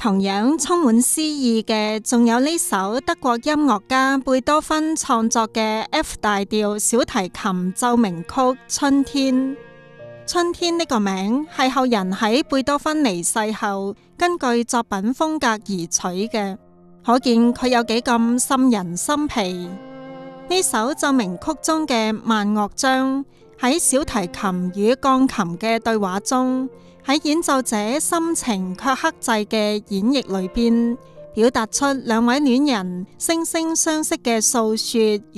同樣充滿詩意嘅，仲有呢首德國音樂家貝多芬創作嘅 F 大調小提琴奏鳴曲《春天》。春天呢個名係後人喺貝多芬離世後根據作品風格而取嘅，可見佢有幾咁沁人心脾。呢首奏鳴曲中嘅慢樂章喺小提琴與鋼琴嘅對話中，喺演奏者深情卻克制嘅演繹裏邊，表達出兩位戀人惺惺相惜嘅訴說